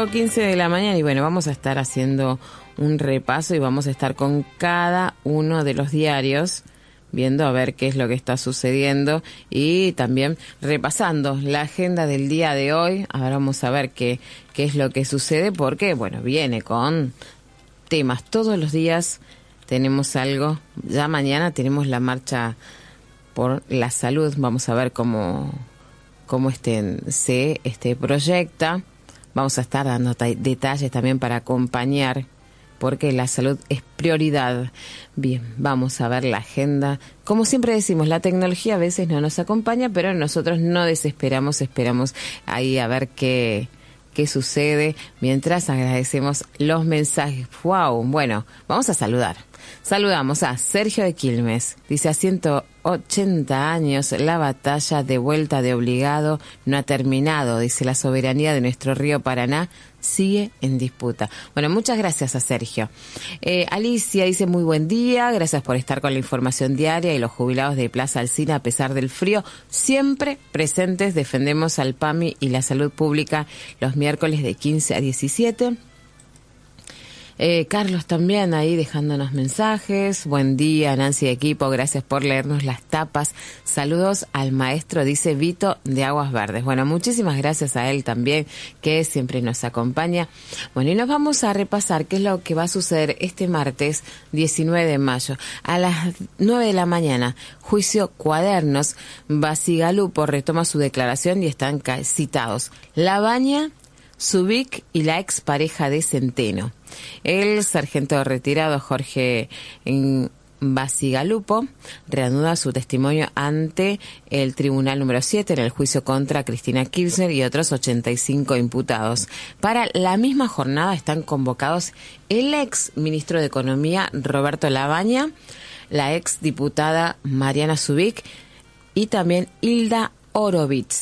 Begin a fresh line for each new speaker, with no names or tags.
8:15 de la mañana y bueno, vamos a estar haciendo un repaso y vamos a estar con cada uno de los diarios viendo a ver qué es lo que está sucediendo y también repasando la agenda del día de hoy. Ahora vamos a ver qué es lo que sucede porque, bueno, viene con temas. Todos los días tenemos algo. Ya mañana tenemos la por la salud. Vamos a ver cómo se proyecta. Vamos a estar dando detalles también para acompañar, porque la salud es prioridad. Bien, vamos a ver la agenda. Como siempre decimos, la tecnología a veces no nos acompaña, pero nosotros no desesperamos, esperamos ahí a ver qué sucede, mientras agradecemos los mensajes. ¡Wow! Bueno, vamos a saludar. Saludamos a Sergio de Quilmes. Dice, a 180 años, la batalla de vuelta de obligado no ha terminado. Dice, la soberanía de nuestro río Paraná sigue en disputa. Bueno, muchas gracias a Sergio. Alicia dice, muy buen día, gracias por estar con la información diaria y los jubilados de Plaza Alsina, a pesar del frío, siempre presentes, defendemos al PAMI y la salud pública los miércoles de 15 a 17. Carlos también ahí dejándonos mensajes. Buen día, Nancy de equipo, gracias por leernos las tapas. Saludos al maestro, dice Vito de Aguas Verdes. Bueno, muchísimas gracias a él también, que siempre nos acompaña. Bueno, y nos vamos a repasar qué es lo que va a suceder este martes 19 de mayo. A las 9 de la mañana, juicio Cuadernos. Basigalupo retoma su declaración y están citados Labaña, Zubik y la expareja de Centeno. El sargento retirado Jorge Basigalupo reanuda su testimonio ante el Tribunal número 7 en el juicio contra Cristina Kirchner y otros 85 imputados. Para la misma jornada están convocados el ex ministro de Economía Roberto Labaña, la ex diputada Mariana Zubik y también Hilda Horowitz.